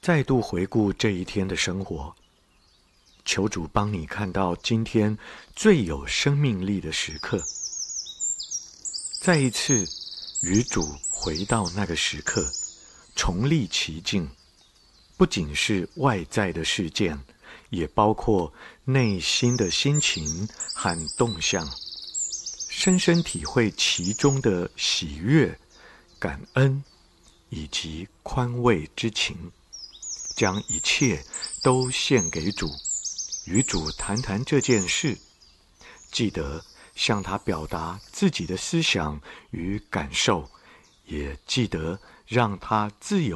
再度回顾这一天的生活，求主帮你看到今天最有生命力的时刻。再一次与主回到那个时刻，重历其境，不仅是外在的事件，也包括内心的心情和动向，深深体会其中的喜悦、感恩以及宽慰之情，将一切都献给主，与主谈谈这件事，记得向他表达自己的思想与感受，也记得让他自由